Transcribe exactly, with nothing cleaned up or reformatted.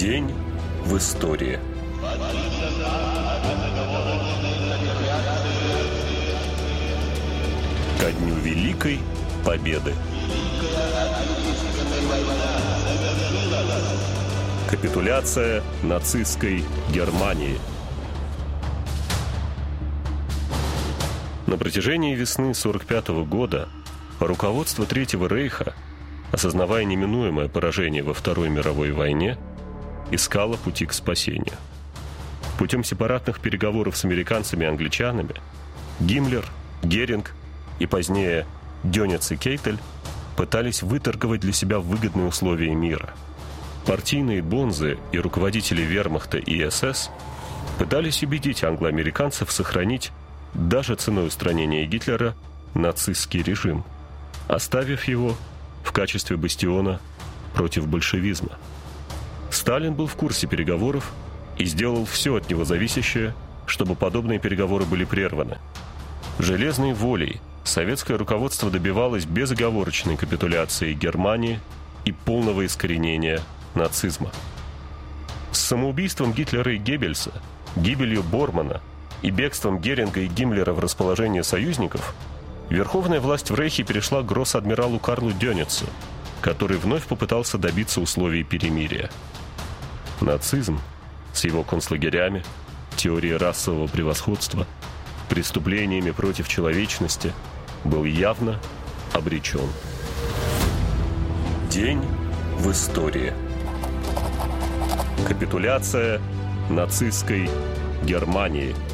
День в истории. Ко дню Великой Победы. Капитуляция нацистской Германии. На протяжении весны сорок пятого года руководство Третьего Рейха, осознавая неминуемое поражение во Второй мировой войне, искало пути к спасению. Путем сепаратных переговоров с американцами и англичанами Гиммлер, Геринг и позднее Дönitz и Кейтель пытались выторговать для себя выгодные условия мира. Партийные бонзы и руководители вермахта и эс эс пытались убедить англоамериканцев сохранить, даже ценой устранения Гитлера, нацистский режим, оставив его в качестве бастиона против большевизма. Сталин был в курсе переговоров и сделал все от него зависящее, чтобы подобные переговоры были прерваны. Железной волей советское руководство добивалось безоговорочной капитуляции Германии и полного искоренения нацизма. С самоубийством Гитлера и Геббельса, гибелью Бормана и бегством Геринга и Гиммлера в расположение союзников верховная власть в Рейхе перешла к гросс-адмиралу Карлу Дёницу, который вновь попытался добиться условий перемирия. Нацизм с его концлагерями, теорией расового превосходства, преступлениями против человечности был явно обречен. День в истории. Капитуляция нацистской Германии.